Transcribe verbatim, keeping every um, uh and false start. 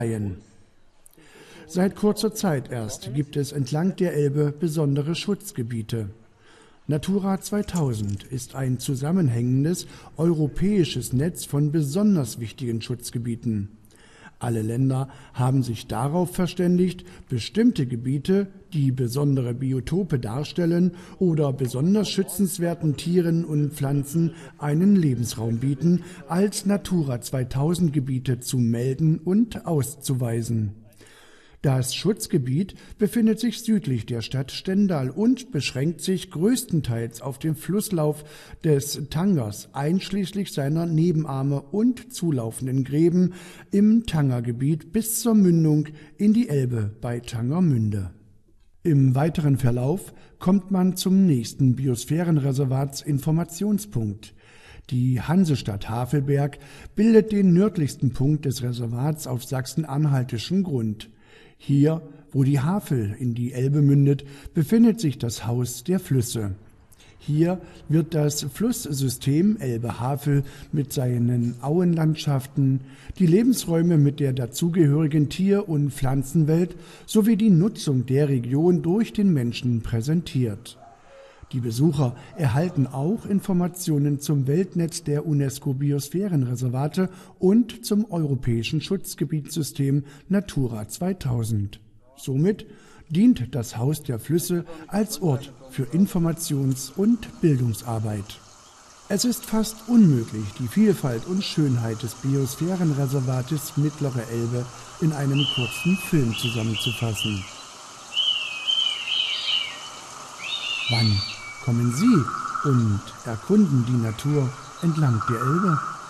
Seit kurzer Zeit erst gibt es entlang der Elbe besondere Schutzgebiete. Natura zweitausend ist ein zusammenhängendes europäisches Netz von besonders wichtigen Schutzgebieten. Alle Länder haben sich darauf verständigt, bestimmte Gebiete, die besondere Biotope darstellen oder besonders schützenswerten Tieren und Pflanzen einen Lebensraum bieten, als Natura zweitausend Gebiete zu melden und auszuweisen. Das Schutzgebiet befindet sich südlich der Stadt Stendal und beschränkt sich größtenteils auf den Flusslauf des Tangers, einschließlich seiner Nebenarme und zulaufenden Gräben im Tangergebiet bis zur Mündung in die Elbe bei Tangermünde. Im weiteren Verlauf kommt man zum nächsten Biosphärenreservatsinformationspunkt. Die Hansestadt Havelberg bildet den nördlichsten Punkt des Reservats auf sachsen-anhaltischem Grund. Hier, wo die Havel in die Elbe mündet, befindet sich das Haus der Flüsse. Hier wird das Flusssystem Elbe-Havel mit seinen Auenlandschaften, die Lebensräume mit der dazugehörigen Tier- und Pflanzenwelt sowie die Nutzung der Region durch den Menschen präsentiert. Die Besucher erhalten auch Informationen zum Weltnetz der UNESCO-Biosphärenreservate und zum europäischen Schutzgebietssystem Natura zweitausend. Somit dient das Haus der Flüsse als Ort für Informations- und Bildungsarbeit. Es ist fast unmöglich, die Vielfalt und Schönheit des Biosphärenreservates Mittlere Elbe in einem kurzen Film zusammenzufassen. Wann kommen Sie und erkunden die Natur entlang der Elbe?